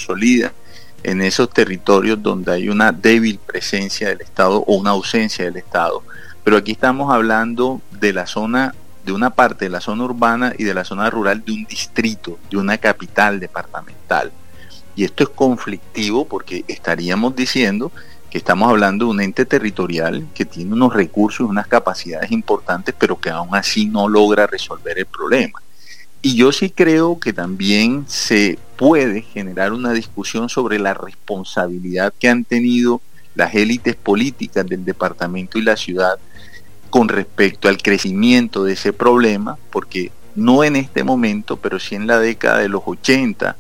consolida en esos territorios donde hay una débil presencia del Estado o una ausencia del Estado. Pero aquí estamos hablando de la zona, de una parte de la zona urbana y de la zona rural de un distrito, de una capital departamental. Y esto es conflictivo porque estaríamos diciendo que estamos hablando de un ente territorial que tiene unos recursos, unas capacidades importantes, pero que aún así no logra resolver el problema. Y yo sí creo que también se puede generar una discusión sobre la responsabilidad que han tenido las élites políticas del departamento y la ciudad con respecto al crecimiento de ese problema, porque no en este momento, pero sí en la década de los 80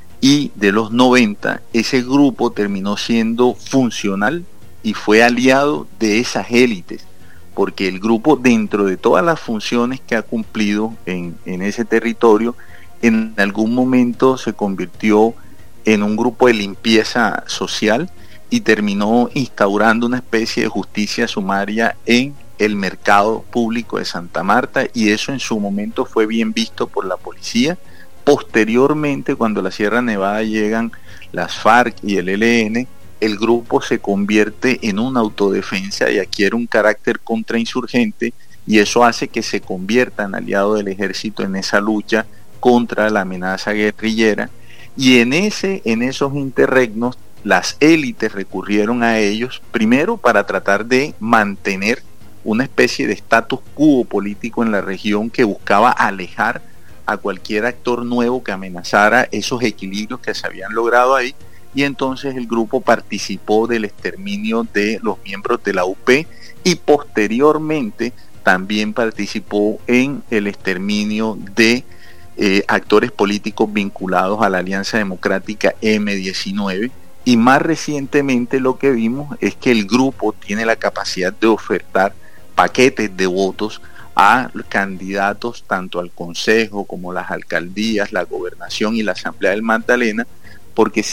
y de los 90, ese grupo terminó siendo funcional y fue aliado de esas élites, porque el grupo, dentro de todas las funciones que ha cumplido en ese territorio, en algún momento se convirtió en un grupo de limpieza social y terminó instaurando una especie de justicia sumaria en el mercado público de Santa Marta, y eso en su momento fue bien visto por la policía. Posteriormente, cuando a la Sierra Nevada llegan las FARC y el ELN, el grupo se convierte en una autodefensa y adquiere un carácter contrainsurgente, y eso hace que se convierta en aliado del ejército en esa lucha contra la amenaza guerrillera. Y en esos interregnos las élites recurrieron a ellos, primero para tratar de mantener una especie de status quo político en la región que buscaba alejar a cualquier actor nuevo que amenazara esos equilibrios que se habían logrado ahí, y entonces el grupo participó del exterminio de los miembros de la UP y posteriormente también participó en el exterminio de actores políticos vinculados a la Alianza Democrática M19, y más recientemente lo que vimos es que el grupo tiene la capacidad de ofertar paquetes de votos a candidatos tanto al Consejo como las alcaldías, la gobernación y la Asamblea del Magdalena, porque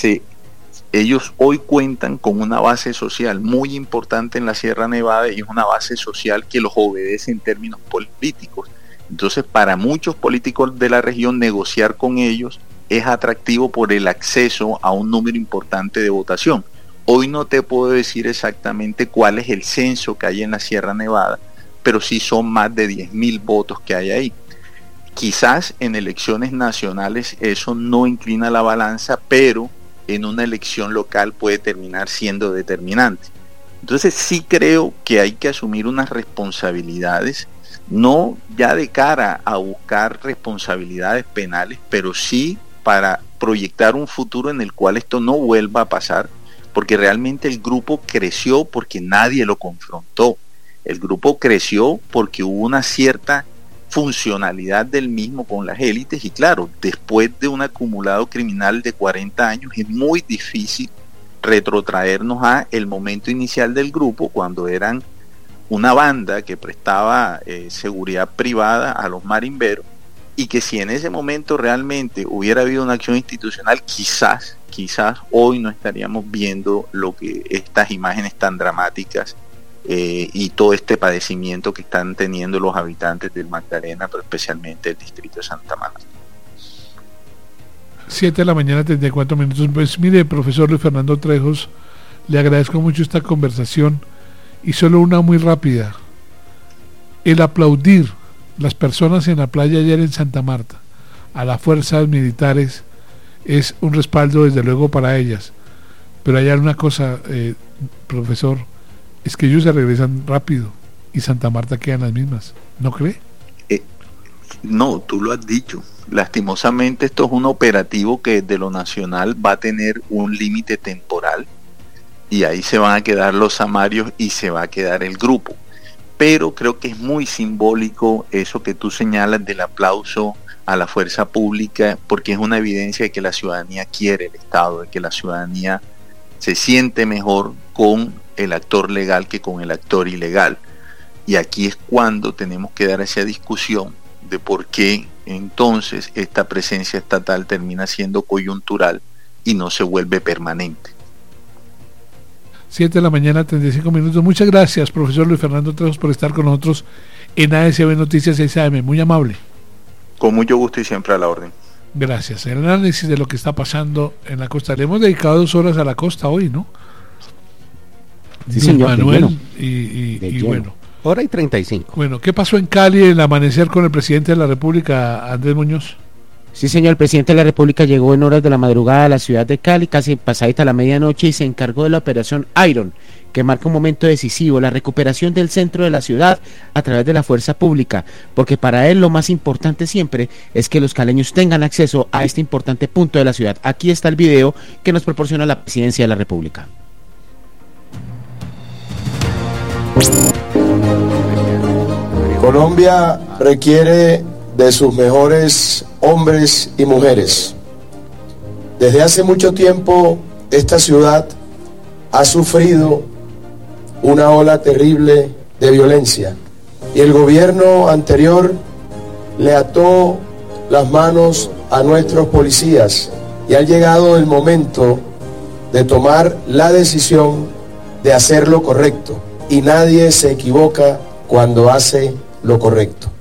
ellos hoy cuentan con una base social muy importante en la Sierra Nevada, y es una base social que los obedece en términos políticos. Entonces, para muchos políticos de la región, negociar con ellos es atractivo por el acceso a un número importante de votación. Hoy no te puedo decir exactamente cuál es el censo que hay en la Sierra Nevada, pero sí son más de 10.000 votos que hay ahí. Quizás en elecciones nacionales eso no inclina la balanza, pero en una elección local puede terminar siendo determinante. Entonces sí creo que hay que asumir unas responsabilidades, no ya de cara a buscar responsabilidades penales, pero sí para proyectar un futuro en el cual esto no vuelva a pasar, porque realmente el grupo creció porque nadie lo confrontó. El grupo creció porque hubo una cierta funcionalidad del mismo con las élites, y claro, después de un acumulado criminal de 40 años es muy difícil retrotraernos a el momento inicial del grupo, cuando eran una banda que prestaba seguridad privada a los marimberos, y que si en ese momento realmente hubiera habido una acción institucional, quizás hoy no estaríamos viendo lo que estas imágenes tan dramáticas y todo este padecimiento que están teniendo los habitantes del Magdalena, pero especialmente el distrito de Santa Marta. 7 de la mañana, 34 minutos. Pues mire, profesor Luis Fernando Trejos, le agradezco mucho esta conversación, y solo una muy rápida: el aplaudir las personas en la playa ayer en Santa Marta a las fuerzas militares es un respaldo desde luego para ellas, pero hay una cosa, profesor, es que ellos se regresan rápido y Santa Marta quedan las mismas, ¿no cree? No, tú lo has dicho. Lastimosamente esto es un operativo que desde lo nacional va a tener un límite temporal, y ahí se van a quedar los samarios y se va a quedar el grupo. Pero creo que es muy simbólico eso que tú señalas del aplauso a la fuerza pública, porque es una evidencia de que la ciudadanía quiere el Estado, de que la ciudadanía se siente mejor con el actor legal que con el actor ilegal. Y aquí es cuando tenemos que dar esa discusión de por qué entonces esta presencia estatal termina siendo coyuntural y no se vuelve permanente. 7 de la mañana, 35 minutos. Muchas gracias, profesor Luis Fernando Trejos, por estar con nosotros en ASB Noticias 6 AM. Muy amable. Con mucho gusto y siempre a la orden. Gracias. El análisis de lo que está pasando en la costa. Le hemos dedicado 2 horas a la costa hoy, ¿no? Sí, señor. Manuel y bueno. Hora y 35. Bueno, ¿qué pasó en Cali el amanecer con el presidente de la República, Andrés Muñoz? Sí, señor, el presidente de la República llegó en horas de la madrugada a la ciudad de Cali, casi pasadita la medianoche, y se encargó de la operación Iron, que marca un momento decisivo, la recuperación del centro de la ciudad a través de la fuerza pública, porque para él lo más importante siempre es que los caleños tengan acceso a este importante punto de la ciudad. Aquí está el video que nos proporciona la presidencia de la República. Colombia requiere de sus mejores hombres y mujeres. Desde hace mucho tiempo esta ciudad ha sufrido una ola terrible de violencia y el gobierno anterior le ató las manos a nuestros policías y ha llegado el momento de tomar la decisión de hacer lo correcto, y nadie se equivoca cuando hace lo correcto.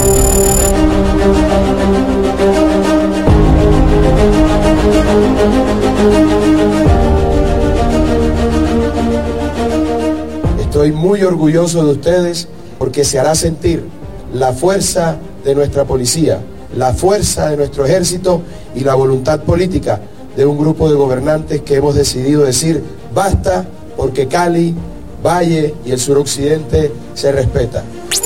Estoy muy orgulloso de ustedes porque se hará sentir la fuerza de nuestra policía, la fuerza de nuestro ejército y la voluntad política de un grupo de gobernantes que hemos decidido decir basta, porque Cali, Valle y el suroccidente se respetan.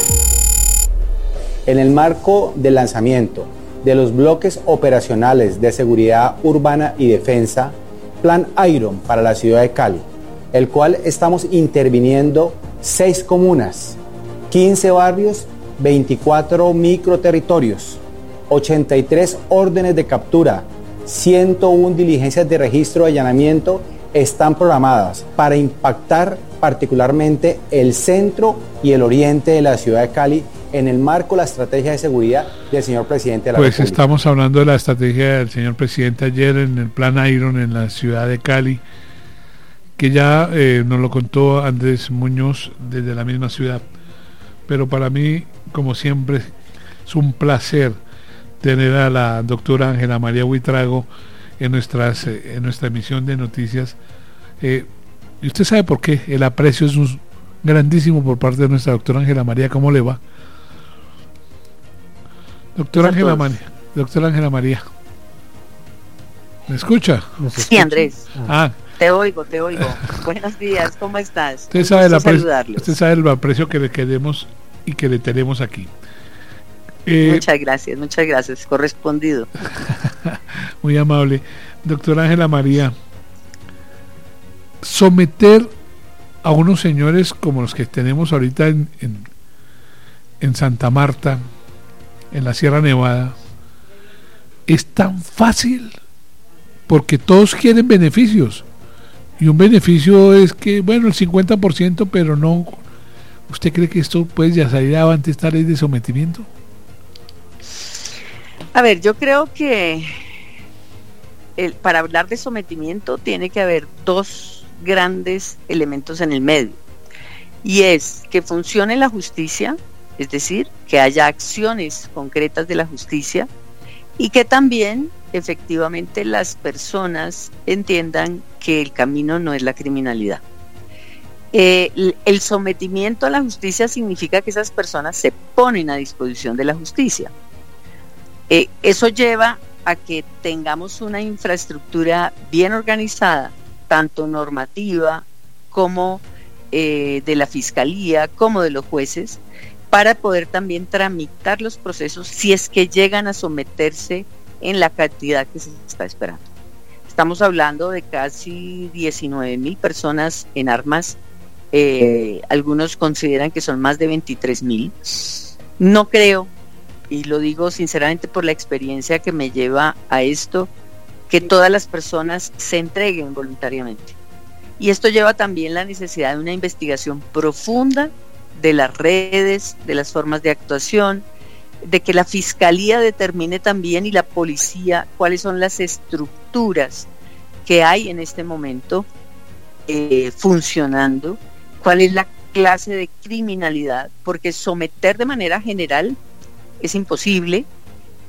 En el marco del lanzamiento de los bloques operacionales de seguridad urbana y defensa, Plan Iron para la ciudad de Cali, el cual estamos interviniendo 6 comunas, 15 barrios, 24 microterritorios, 83 órdenes de captura, 101 diligencias de registro y allanamiento están programadas para impactar particularmente el centro y el oriente de la ciudad de Cali en el marco de la estrategia de seguridad del señor presidente de la República. Pues estamos hablando de la estrategia del señor presidente ayer en el Plan Iron en la ciudad de Cali, que ya nos lo contó Andrés Muñoz desde la misma ciudad. Pero para mí, como siempre, es un placer tener a la doctora Ángela María Buitrago en nuestra emisión de noticias. Y usted sabe por qué. El aprecio es grandísimo por parte de nuestra doctora Ángela María. ¿Cómo le va? Doctora Ángela María. ¿Me escucha? Sí, Andrés. Ah. Te oigo. Buenos días, ¿cómo estás? Usted sabe el aprecio que le queremos y que le tenemos aquí. Muchas gracias, correspondido. Muy amable. Doctora Ángela María, someter a unos señores como los que tenemos ahorita en Santa Marta, en la Sierra Nevada, es tan fácil, porque todos quieren beneficios, y un beneficio es que, bueno, el 50%, pero no. ¿Usted cree que esto puede ya salir adelante, esta ley de sometimiento? A ver, yo creo que para hablar de sometimiento tiene que haber 2 grandes elementos en el medio, y es que funcione la justicia, es decir, que haya acciones concretas de la justicia, y que también efectivamente las personas entiendan que el camino no es la criminalidad. El sometimiento a la justicia significa que esas personas se ponen a disposición de la justicia. Eso lleva a que tengamos una infraestructura bien organizada, tanto normativa como de la fiscalía, como de los jueces, para poder también tramitar los procesos si es que llegan a someterse en la cantidad que se está esperando. Estamos hablando de casi 19,000 personas en armas, algunos consideran que son más de 23,000. No creo, y lo digo sinceramente por la experiencia que me lleva a esto, que todas las personas se entreguen voluntariamente. Y esto lleva también la necesidad de una investigación profunda de las redes, de las formas de actuación, de que la fiscalía determine también, y la policía, cuáles son las estructuras que hay en este momento funcionando, cuál es la clase de criminalidad, porque someter de manera general es imposible,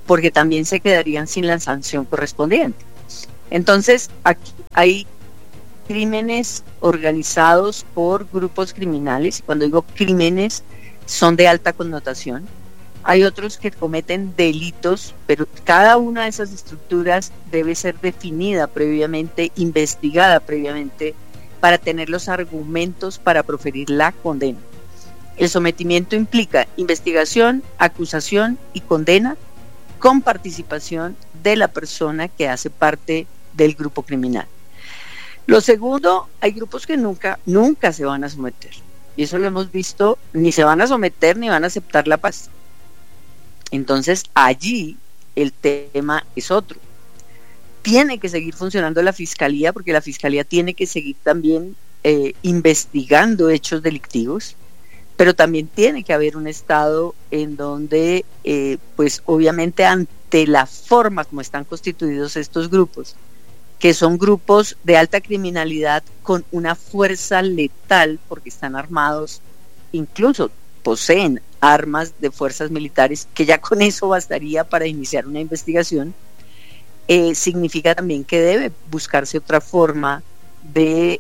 porque también se quedarían sin la sanción correspondiente. Entonces, aquí hay crímenes organizados por grupos criminales, y cuando digo crímenes son de alta connotación. Hay otros que cometen delitos, pero cada una de esas estructuras debe ser definida previamente, investigada previamente, para tener los argumentos para proferir la condena. El sometimiento implica investigación, acusación y condena con participación de la persona que hace parte del grupo criminal. Lo segundo, hay grupos que nunca se van a someter. Y eso lo hemos visto, ni se van a someter ni van a aceptar la paz. Entonces, allí el tema es otro. Tiene que seguir funcionando la fiscalía, porque la fiscalía tiene que seguir también investigando hechos delictivos, pero también tiene que haber un Estado en donde, pues obviamente ante la forma como están constituidos estos grupos, que son grupos de alta criminalidad con una fuerza letal, porque están armados, incluso poseen armas de fuerzas militares, que ya con eso bastaría para iniciar una investigación, significa también que debe buscarse otra forma de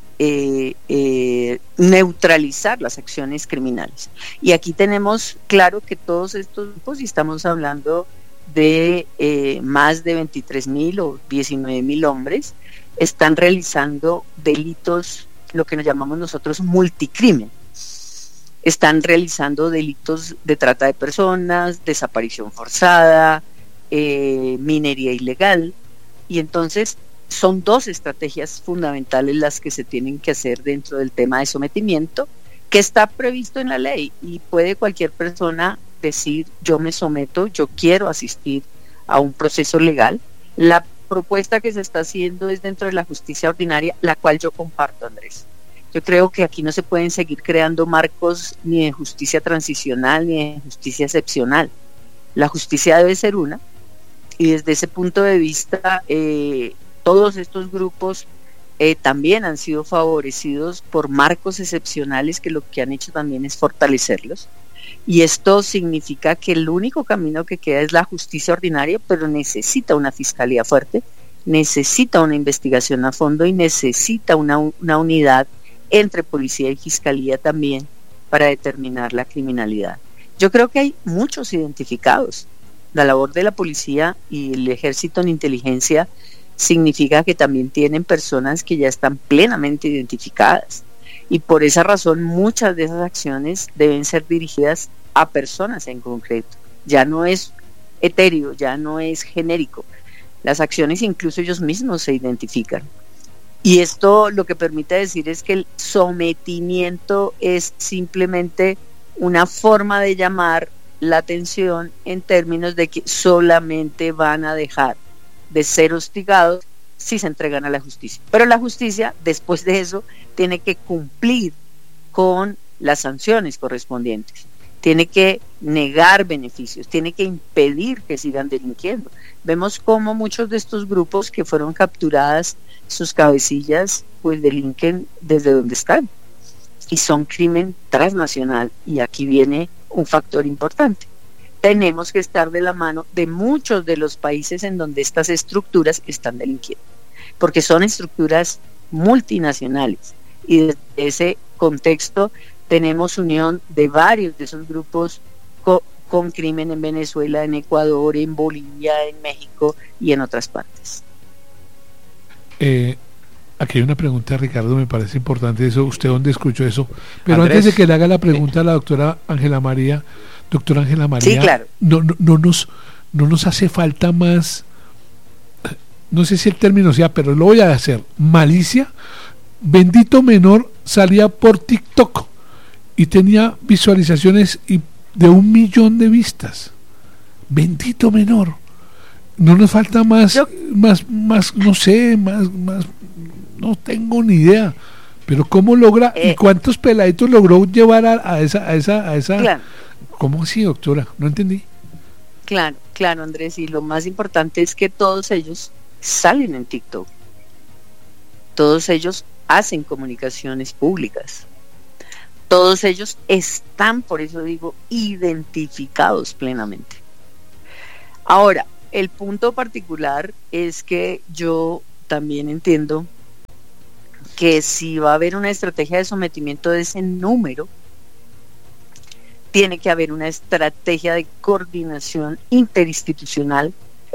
neutralizar las acciones criminales. Y aquí tenemos claro que todos estos grupos, y estamos hablando de más de 23.000 o 19.000 hombres, están realizando delitos, lo que nos llamamos nosotros multicrimen. Están realizando delitos de trata de personas, desaparición forzada, minería ilegal, y entonces son dos estrategias fundamentales las que se tienen que hacer dentro del tema de sometimiento, que está previsto en la ley, y puede cualquier persona decir: yo me someto, yo quiero asistir a un proceso legal. La propuesta que se está haciendo es dentro de la justicia ordinaria, la cual yo comparto, Andrés. Yo creo que aquí no se pueden seguir creando marcos ni de justicia transicional ni de justicia excepcional. La justicia debe ser una, y desde ese punto de vista todos estos grupos también han sido favorecidos por marcos excepcionales, que lo que han hecho también es fortalecerlos. Y esto significa que el único camino que queda es la justicia ordinaria, pero necesita una fiscalía fuerte, necesita una investigación a fondo y necesita una unidad entre policía y fiscalía también para determinar la criminalidad. Yo creo que hay muchos identificados. La labor de la policía y el ejército en inteligencia significa que también tienen personas que ya están plenamente identificadas, y por esa razón muchas de esas acciones deben ser dirigidas a personas en concreto. Ya no es etéreo, ya no es genérico. Las acciones incluso ellos mismos se identifican. Y esto lo que permite decir es que el sometimiento es simplemente una forma de llamar la atención en términos de que solamente van a dejar de ser hostigados si se entregan a la justicia. Pero la justicia, después de eso, tiene que cumplir con las sanciones correspondientes. Tiene que negar beneficios, tiene que impedir que sigan delinquiendo. Vemos cómo muchos de estos grupos que fueron capturadas, sus cabecillas, pues delinquen desde donde están. Y son crimen transnacional, y aquí viene un factor importante. Tenemos que estar de la mano de muchos de los países en donde estas estructuras están delinquiendo, porque son estructuras multinacionales, y desde ese contexto tenemos unión de varios de esos grupos con crimen en Venezuela, en Ecuador, en Bolivia, en México y en otras partes. Aquí hay una pregunta, Ricardo, me parece importante eso. ¿Usted dónde escuchó eso? Pero Andrés, antes de que le haga la pregunta a la doctora Ángela María, Sí, claro. no nos hace falta más, no sé si el término sea, pero lo voy a hacer, malicia. Bendito Menor salía por TikTok y tenía visualizaciones de 1 millón de vistas. Bendito Menor. No nos falta más, no sé, más, no tengo ni idea. Pero cómo logra y cuántos peladitos logró llevar a esa. Claro. ¿Cómo así, doctora? No entendí. Claro, Andrés, y lo más importante es que todos ellos salen en TikTok. Todos ellos hacen comunicaciones públicas. Todos ellos están, por eso digo, identificados plenamente. Ahora, el punto particular es que yo también entiendo que si va a haber una estrategia de sometimiento de ese número, tiene que haber una estrategia de coordinación interinstitucional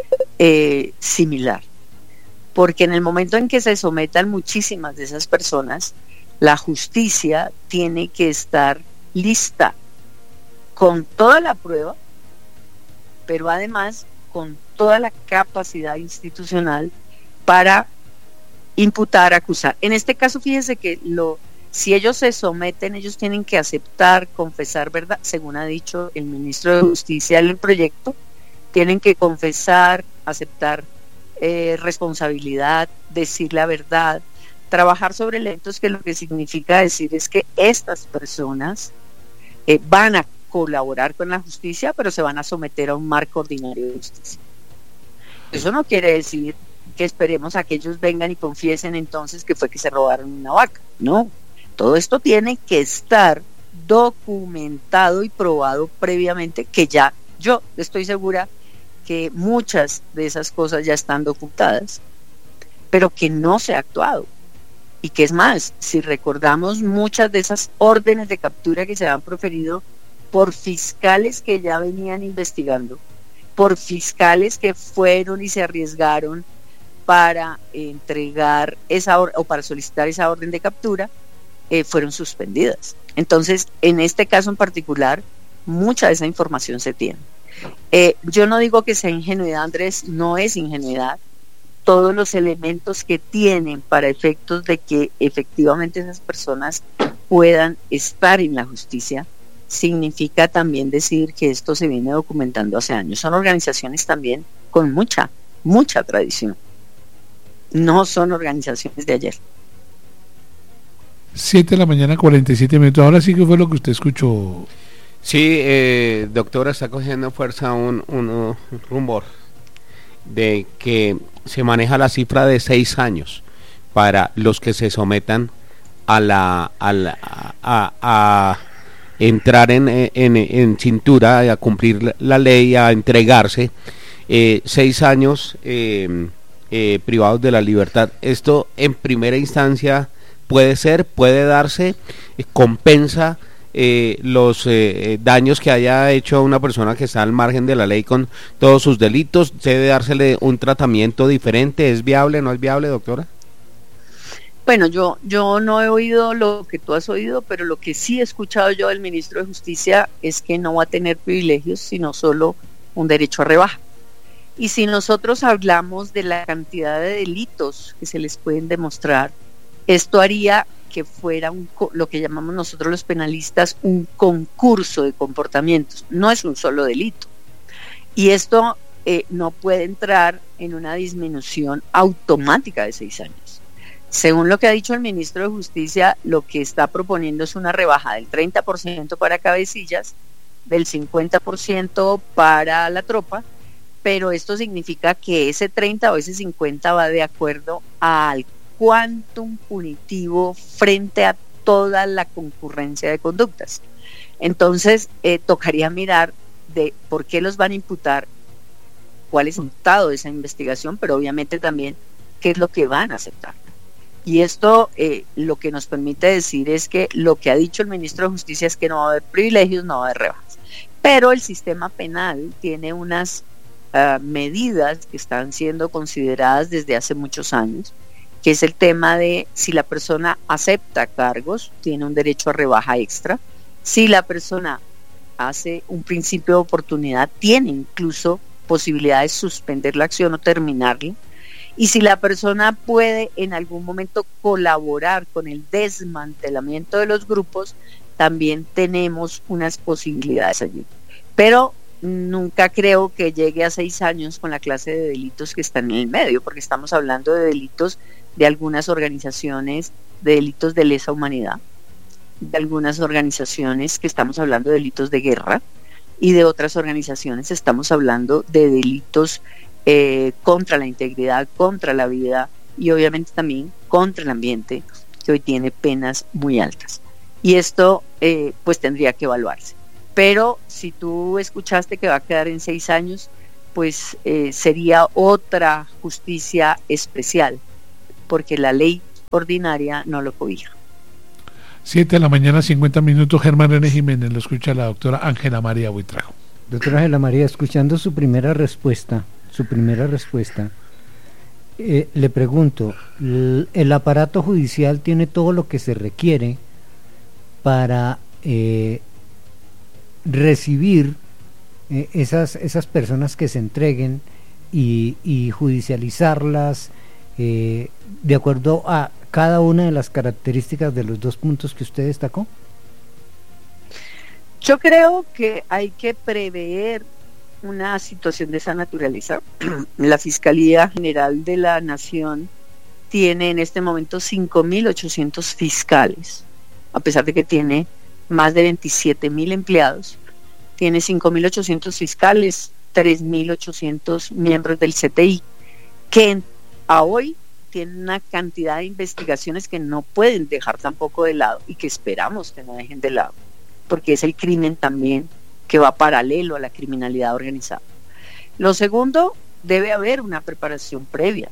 similar. Porque en el momento en que se sometan muchísimas de esas personas, la justicia tiene que estar lista con toda la prueba, pero además con toda la capacidad institucional para imputar, acusar. En este caso, fíjese que si ellos se someten, ellos tienen que aceptar, confesar verdad, según ha dicho el ministro de Justicia en el proyecto, tienen que confesar, aceptar responsabilidad, decir la verdad, trabajar sobre elementos, que lo que significa decir es que estas personas van a colaborar con la justicia, pero se van a someter a un marco ordinario de justicia. Eso no quiere decir que esperemos a que ellos vengan y confiesen entonces que fue que se robaron una vaca. No, todo esto tiene que estar documentado y probado previamente, que ya yo estoy segura que muchas de esas cosas ya están documentadas, pero que no se ha actuado. Y que es más, si recordamos muchas de esas órdenes de captura que se han proferido por fiscales que ya venían investigando, por fiscales que fueron y se arriesgaron para entregar esa o para solicitar esa orden de captura, fueron suspendidas. Entonces, en este caso en particular, mucha de esa información se tiene. Yo no digo que sea ingenuidad, Andrés, no es ingenuidad. Todos los elementos que tienen para efectos de que efectivamente esas personas puedan estar en la justicia, significa también decir que esto se viene documentando hace años. Son organizaciones también con mucha tradición. No son organizaciones de ayer. 7:47 a.m. Ahora sí que fue lo que usted escuchó. Sí, doctora, está cogiendo fuerza un rumor de que se maneja la cifra de 6 años para los que se sometan a entrar en cintura, a cumplir la ley, a entregarse. 6 años privados de la libertad. Esto en primera instancia puede darse, compensa los daños que haya hecho a una persona que está al margen de la ley con todos sus delitos. ¿Debe dársele un tratamiento diferente? ¿Es viable, no es viable, doctora? Bueno, yo no he oído lo que tú has oído, pero lo que sí he escuchado yo del ministro de Justicia es que no va a tener privilegios, sino solo un derecho a rebaja. Y si nosotros hablamos de la cantidad de delitos que se les pueden demostrar, esto haría que fuera lo que llamamos nosotros los penalistas un concurso de comportamientos, no es un solo delito. Y esto no puede entrar en una disminución automática de 6 años. Según lo que ha dicho el ministro de Justicia, lo que está proponiendo es una rebaja del 30% para cabecillas, del 50% para la tropa, pero esto significa que ese 30 o ese 50 va de acuerdo al quantum punitivo frente a toda la concurrencia de conductas. Entonces, tocaría mirar de por qué los van a imputar, cuál es el resultado de esa investigación, pero obviamente también qué es lo que van a aceptar. Y esto lo que nos permite decir es que lo que ha dicho el ministro de Justicia es que no va a haber privilegios, no va a haber rebajas. Pero el sistema penal tiene unas medidas que están siendo consideradas desde hace muchos años, que es el tema de si la persona acepta cargos, tiene un derecho a rebaja extra. Si la persona hace un principio de oportunidad, tiene incluso posibilidad de suspender la acción o terminarla. Y si la persona puede en algún momento colaborar con el desmantelamiento de los grupos, también tenemos unas posibilidades allí. Pero nunca creo que llegue a 6 años con la clase de delitos que están en el medio, porque estamos hablando de delitos de algunas organizaciones, de delitos de lesa humanidad, de algunas organizaciones que estamos hablando de delitos de guerra, y de otras organizaciones estamos hablando de delitos contra la integridad, contra la vida y obviamente también contra el ambiente, que hoy tiene penas muy altas. Y esto pues tendría que evaluarse. Pero si tú escuchaste que va a quedar en 6 años, pues sería otra justicia especial, porque la ley ordinaria no lo cobija. 7:50 a.m, Germán René Jiménez, lo escucha la doctora Ángela María Buitrago. Doctora Ángela María, escuchando su primera respuesta, le pregunto, ¿el aparato judicial tiene todo lo que se requiere para recibir esas personas que se entreguen y judicializarlas de acuerdo a cada una de las características de los dos puntos que usted destacó? Yo creo que hay que prever una situación de esa naturaleza. La Fiscalía General de la Nación tiene en este momento 5.800 fiscales, a pesar de que tiene más de 27.000 empleados. Tiene 5.800 fiscales, 3.800 miembros del CTI, que a hoy tienen una cantidad de investigaciones que no pueden dejar tampoco de lado y que esperamos que no dejen de lado, porque es el crimen también que va paralelo a la criminalidad organizada. Lo segundo, debe haber una preparación previa,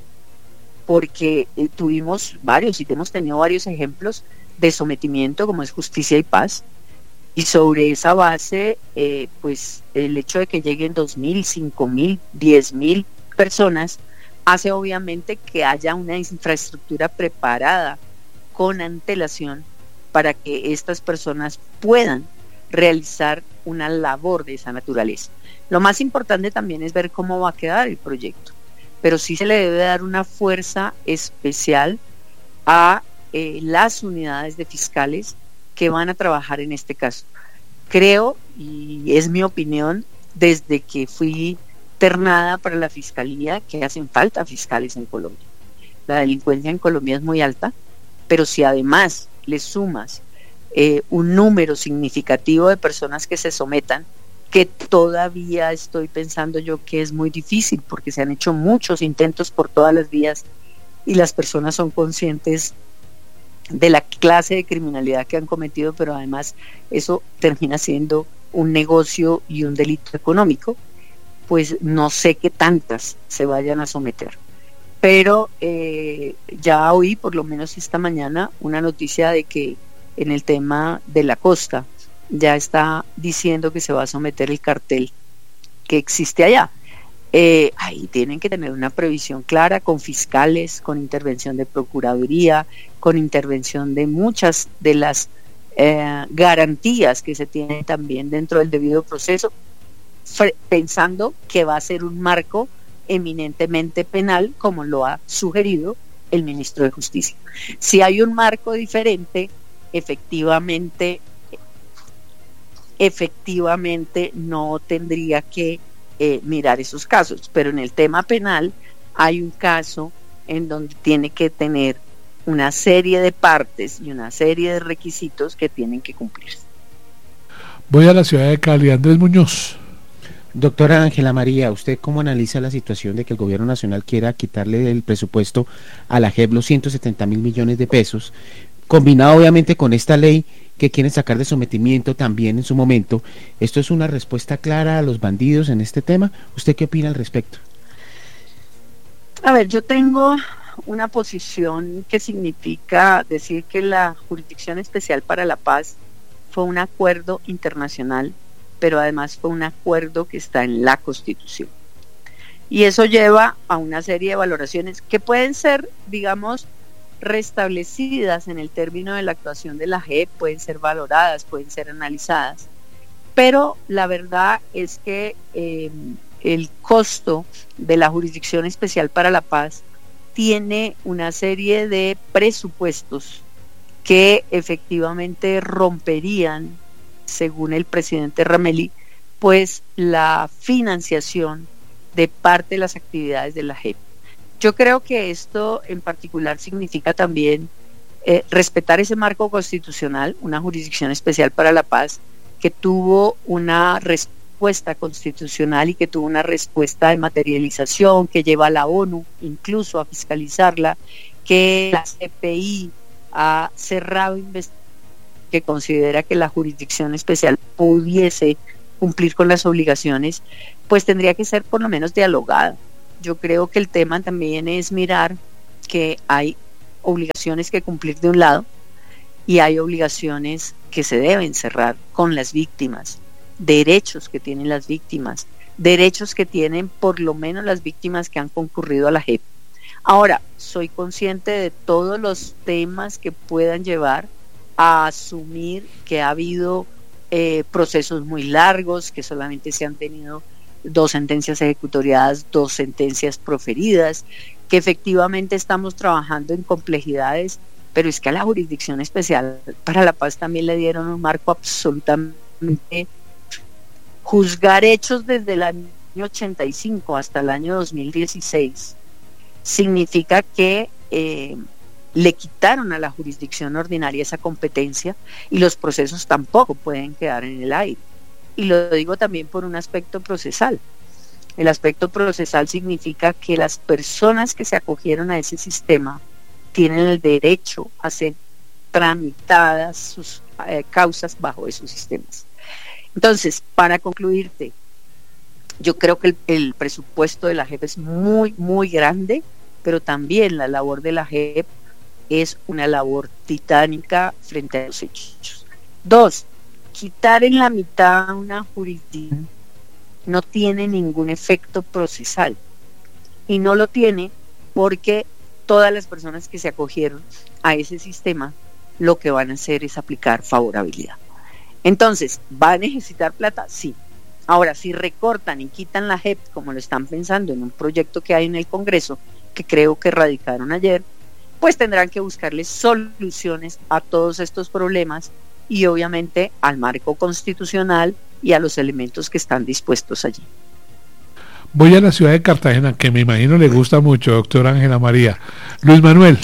porque tuvimos varios y hemos tenido varios ejemplos de sometimiento, como es Justicia y Paz, y sobre esa base, pues el hecho de que lleguen 2.000, 5.000, 10.000 personas hace obviamente que haya una infraestructura preparada con antelación para que estas personas puedan realizar una labor de esa naturaleza. Lo más importante también es ver cómo va a quedar el proyecto, pero sí se le debe dar una fuerza especial a las unidades de fiscales que van a trabajar en este caso. Creo, y es mi opinión, desde que fui ternada para la fiscalía, que hacen falta fiscales en Colombia. La delincuencia en Colombia es muy alta, pero si además le sumas un número significativo de personas que se sometan, que todavía estoy pensando yo que es muy difícil, porque se han hecho muchos intentos por todas las vías y las personas son conscientes de la clase de criminalidad que han cometido, pero además eso termina siendo un negocio y un delito económico, pues no sé qué tantas se vayan a someter. Pero ya oí, por lo menos esta mañana, una noticia de que en el tema de la costa ya está diciendo que se va a someter el cartel que existe allá. Ahí tienen que tener una previsión clara con fiscales, con intervención de procuraduría, con intervención de muchas de las garantías que se tienen también dentro del debido proceso, pensando que va a ser un marco eminentemente penal, como lo ha sugerido el ministro de Justicia. Si hay un marco diferente, efectivamente no tendría que mirar esos casos, pero en el tema penal hay un caso en donde tiene que tener una serie de partes y una serie de requisitos que tienen que cumplirse. Voy a la ciudad de Cali. Andrés Muñoz. Doctora Ángela María, ¿usted cómo analiza la situación de que el gobierno nacional quiera quitarle del presupuesto a la JEP los 170.000 millones de pesos, combinado obviamente con esta ley que quieren sacar de sometimiento también en su momento? ¿Esto es una respuesta clara a los bandidos en este tema? ¿Usted qué opina al respecto? A ver, yo tengo una posición que significa decir que la Jurisdicción Especial para la Paz fue un acuerdo internacional, pero además fue un acuerdo que está en la Constitución. Y eso lleva a una serie de valoraciones que pueden ser, digamos, restablecidas en el término de la actuación de la JEP, pueden ser valoradas, pueden ser analizadas, pero la verdad es que el costo de la Jurisdicción Especial para la Paz tiene una serie de presupuestos que efectivamente romperían, según el presidente Rameli, pues la financiación de parte de las actividades de la JEP. Yo creo que esto en particular significa también respetar ese marco constitucional, una Jurisdicción Especial para la Paz que tuvo una respuesta constitucional y que tuvo una respuesta de materialización, que lleva a la ONU incluso a fiscalizarla, que la CPI ha cerrado investigaciones, que considera que la Jurisdicción Especial pudiese cumplir con las obligaciones, pues tendría que ser por lo menos dialogada. Yo creo que el tema también es mirar que hay obligaciones que cumplir de un lado y hay obligaciones que se deben cerrar con las víctimas, derechos que tienen las víctimas, derechos que tienen por lo menos las víctimas que han concurrido a la JEP. Ahora, soy consciente de todos los temas que puedan llevar a asumir que ha habido procesos muy largos, que solamente se han tenido 2 sentencias ejecutoriadas, 2 sentencias proferidas, que efectivamente estamos trabajando en complejidades, pero es que a la Jurisdicción Especial para la Paz también le dieron un marco absolutamente. Juzgar hechos desde el año 85 hasta el año 2016 significa que le quitaron a la jurisdicción ordinaria esa competencia y los procesos tampoco pueden quedar en el aire. Y lo digo también por un aspecto procesal. El aspecto procesal significa que las personas que se acogieron a ese sistema tienen el derecho a ser tramitadas sus causas bajo esos sistemas. Entonces, para concluirte, yo creo que el presupuesto de la JEP es muy, muy grande, pero también la labor de la JEP es una labor titánica frente a los hechos. 2, quitar en la mitad una jurisdicción no tiene ningún efecto procesal, y no lo tiene porque todas las personas que se acogieron a ese sistema lo que van a hacer es aplicar favorabilidad. Entonces, ¿va a necesitar plata? Sí. Ahora, si recortan y quitan la JEP, como lo están pensando en un proyecto que hay en el Congreso, que creo que radicaron ayer, pues tendrán que buscarle soluciones a todos estos problemas y obviamente al marco constitucional y a los elementos que están dispuestos allí. Voy a la ciudad de Cartagena, que me imagino le gusta mucho, doctora Ángela María. Luis Manuel.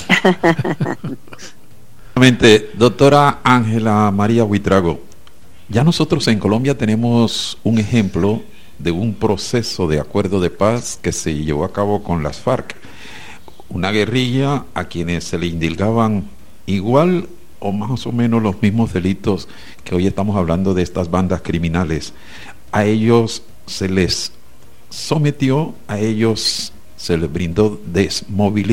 Doctora Ángela María Buitrago, ya nosotros en Colombia tenemos un ejemplo de un proceso de acuerdo de paz que se llevó a cabo con las FARC, una guerrilla a quienes se le indilgaban igual o más o menos los mismos delitos que hoy estamos hablando de estas bandas criminales. A ellos se les sometió, a ellos se les brindó desmovilización